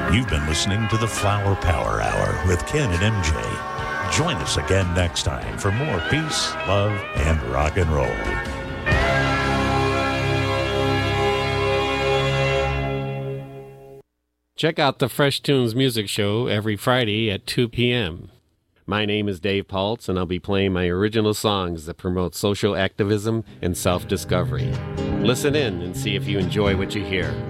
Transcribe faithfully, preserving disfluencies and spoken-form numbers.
You've been listening to the Flower Power Hour with Ken and M J. Join us again next time for more peace, love, and rock and roll. Check out the Fresh Tunes Music Show every Friday at two p.m. My name is Dave Paltz, and I'll be playing my original songs that promote social activism and self-discovery. Listen in and see if you enjoy what you hear.